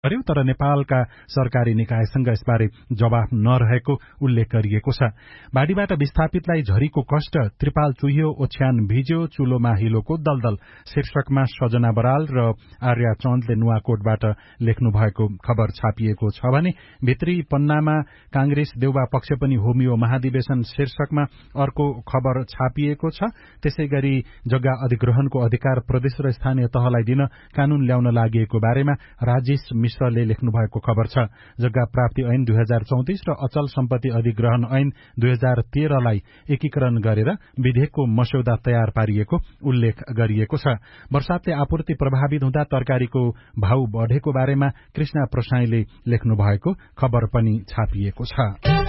गर्यो, तर नेपालका सरकारी निकायसँग यसबारे जवाफ नरहेको उल्लेख गरिएको छ। बाढीबाट विस्थापितलाई झरीको कष्ट, त्रिपाल चुहियो, ओछ्यान भिज्यो, चुलोमा हिलोको दलदल शीर्षकमा सजना बराल र आर्या चन्दले नुवाकोटबाट लेख्नु भएको खबर छापिएको छ भने भित्री पन्नामा कांग्रेस देउबा पक्ष पनि होमियो महाधिवेशन शीर्षकमा अर्को खबर छापिएको छ। त्यसैगरी जग्गा अधिग्रहणको अधिकार प्रदेश र स्थानीय तहलाई दिन कानून ल्याउन लागि बारेमा राजेश मिश्रले लेख्नु भएको खबर छ। जग्गा प्राप्ति ऐन 2034 र अचल सम्पत्ति अधिग्रहण ऐन 2013 लाई एकीकरण गरेर विधेयकको मस्यौदा तयार पारिएको उल्लेख गरिएको छ। वर्षातले आपूर्ति प्रभावित हुँदा तरकारीको भाउ बढेको बारेमा कृष्णा प्रसाईले लेख्नु भएको खबर पनि छापिएको छ।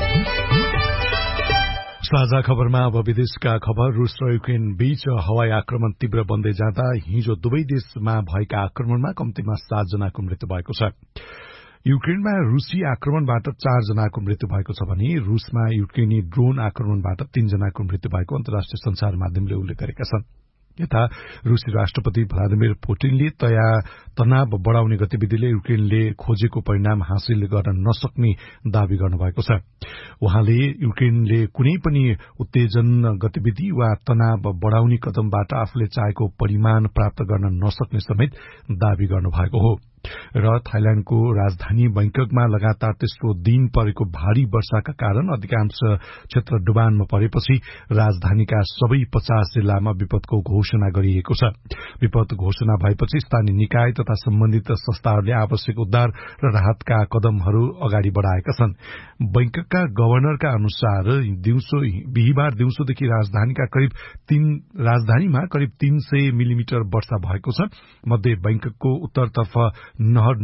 साझा खबरमा अब विदेशका खबर। रूस र युक्रेन बीच हवाई आक्रमण तीव्र बन्दै जाँदा हिजो दुवै देशमा भएका आक्रमणमा कम्तीमा 7 जनाको मृत्यु भएको छ। युक्रेनमा रूसी आक्रमणबाट 4 जनाको मृत्यु भएको छ भने रूसमा युक्रेनी ड्रोन आक्रमणबाट 3 जनाको मृत्यु भएको अन्तर्राष्ट्रिय संचार माध्यमले उल्लेख गरेका छन्। यता रूसी राष्ट्रपति भ्लादिमिर पुटिनले तनाव बढ़ाउने गतिविधिले युक्रेनले खोजेको परिणाम हासिल गर्न नसक्ने दावी गर्नुभएको छ। उहाँले युक्रेनले कुनै पनि उत्तेजन गतिविधि वा तनाव बढ़ाउने कदमबाट आफूले चाहेको परिमाण प्राप्त गर्न नसक्ने समेत दावी गर्नुभएको हो। र थाइल्याण्डको राजधानी बैंककमा लगातार तेस्रो दिन परेको भारी वर्षाका कारण अधिकांश क्षेत्र डुबानमा परेपछि राजधानीका सबै 50 जिल्लामा विपदको घोषणा गरिएको छ। विपद घोषणा भएपछि स्थानीय निकाय तथा सम्बन्धित संस्थाहरूले आवश्यक उद्धार र राहतका कदमहरू अगाडि बढ़ाएका छन्। बैंककका गभर्नरका अनुसार बिहिबार दिउँसोदेखि राजधानीमा करिब 300 मिलिमिटर वर्षा भएको छ। मध्ये बैंककको उत्तरतर्फ नहर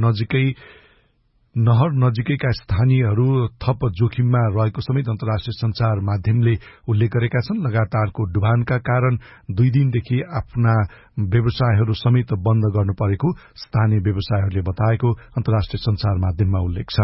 नजिकैका स्थानीयहरू थप जोखिममा रहेको समेत अन्तर्राष्ट्रिय संचार माध्यमले उल्लेख गरेका छन्। लगातारको डुबानका कारण 2 दिनदेखि आफ्ना व्यवसायहरू समेत बन्द गर्नु परेको स्थानीय व्यवसायहरूले बताएको अन्तर्राष्ट्रिय संचार माध्यममा उल्लेख छ।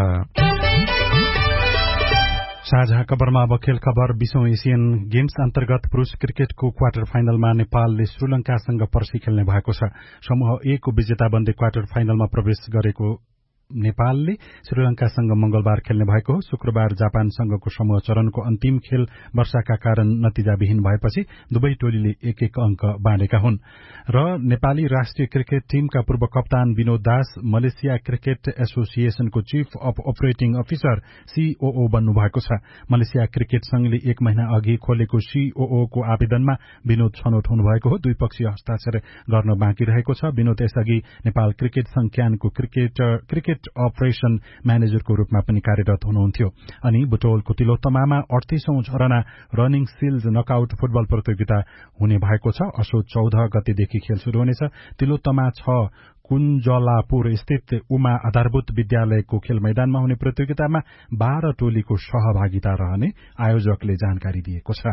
साझा खबरमा अब खेल खबर। 20औं एशियन गेम्स अन्तर्गत पुरूष क्रिकेटको क्वार्टर फाइनलमा नेपालले श्रीलंकासँग पर्सि खेल्ने भएको छ। समूह ए को विजेता बन्दै क्वार्टर फाइनलमा प्रवेश गरेको नेपालले श्रीलंकासँग मंगलबार खेल्ने भएको हो। शुक्रबार जापानसँगको समूह चरणको अन्तिम खेल वर्षाका कारण नतिजाविहीन भएपछि दुवै टोलीले 1-1 अंक बाँडेका हुन्। र नेपाली राष्ट्रिय क्रिकेट टीमका पूर्व कप्तान विनोद दास Malaysia cricket एसोसिएशनको chief of operating officer COO बन्नु भएको छ। मलेसिया क्रिकेट संघले 1 महिना अघि खोलेको COO को आवेदनमा विनोद छनौट हुनुभएको हो। द्विपक्षीय हस्ताक्षर गर्न बाँकी रहेको छ। विनोद यसअघि नेपाल क्रिकेट संघ क्यानको क्रिकेट अपरेशन म्यानेजरको रूपमा पनि कार्यरत हुनुहुन्थ्यो। अनि बुटवलको तिलोत्तमामा 38औं झरना रनिङ सिल्ड नकआउट फुटबल प्रतियोगिता हुने भएको छ। असोज 14 गतेदेखि खेल शुरू हुनेछ। तिलोत्तमा 6 कुञ्जलापुर स्थित उमा आधारभूत विद्यालयको खेल मैदानमा हुने प्रतियोगितामा 12 टोलीको सहभागिता रहने आयोजकले जानकारी दिएको छ।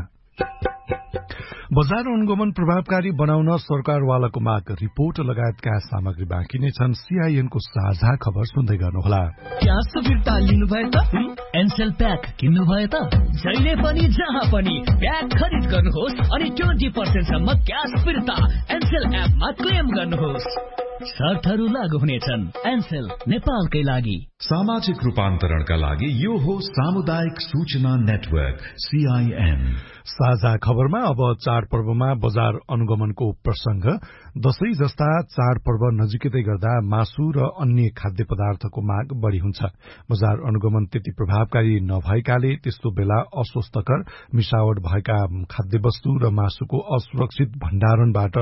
बजार अनुगमन प्रभावकारी बनाउन सरकारवालाको माग, रिपोर्ट लगायतका सामग्री बाँकी नै छन्। CIN को साझा खबर सुन्दै गर्नुहोला। क्यास फिर्ता लिनुभयो त एनसेल प्याक किन्नुभयो त जहिले पनि जहाँ पनि प्याक खरिद गर्नुहोस् अनि 20% सम्म क्यास फिर्ता एनसेल एपमा क्लेम गर्नुहोस्। शर्तहरू लागू हुनेछन्। एनसेल नेपालकै लागि। सामाजिक रूपान्तरणका लागि यो हो सामुदायिक सूचना नेटवर्क CIN। साझा खबरमा अब चाडपर्वमा बजार अनुगमनको प्रसंग। दशैं जस्ता चाडपर्व नजिकै गर्दा मासु र अन्य खाद्य पदार्थको माग बढ़ी हुन्छ। बजार अनुगमन त्यति प्रभावकारी नभएकाले त्यस्तो बेला अस्वस्थकर मिसावट भएका खाद्यवस्तु र मासुको असुरक्षित भण्डारणबाट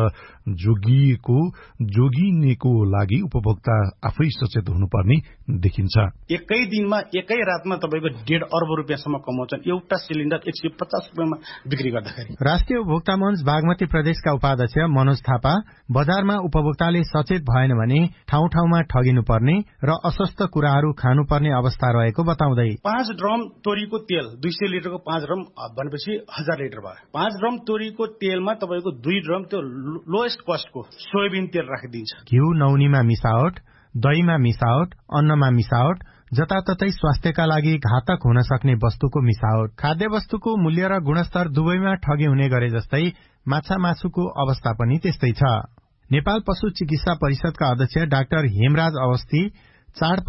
जोगिनेको लागि उपभोक्ता आफै सचेत हुनुपर्ने देखिन्छ। एकै दिनमा एकै रातमा तपाईको 1.5 अर्ब रुपियाँसम्म कमाउँछन् एउटा सिलिन्डर 150 रुपियाँमा बिक्री गर्दाखेरि। राष्ट्रिय उपभोक्ता मञ्च बागमती प्रदेशका उपाध्यक्ष मनोज थापा बजारमा उपभोक्ताले सचेत भएन भने ठाउँ ठाउँमा ठगिनु पर्ने र अस्वस्थ कुराहरू खानुपर्ने अवस्था रहेको बताउँदै 5 ड्रम तोरीको तेल 200 लिटरको 5 ड्रम भनेपछि 1000 लिटर भयो। 5 ड्रम तोरीको तेलमा तपाईको 2 ड्रम त्यो लोएस्ट कस्टको सोयाबिन तेल राखिदिन्छ। घिउ नौनीमा मिसावट, दहीमा मिसावट, अन्नमा मिसावट, जताततै स्वास्थ्यका लागि घातक हुन सक्ने वस्तुको मिसावट, खाद्य वस्तुको मूल्य र गुणस्तर दुवैमा ठगी हुने गरे जस्तै माछा मासुको अवस्था पनि त्यस्तै छ। नेपाल पशु चिकित्सा परिषदका अध्यक्ष डाक्टर हेमराज अवस्थी चाड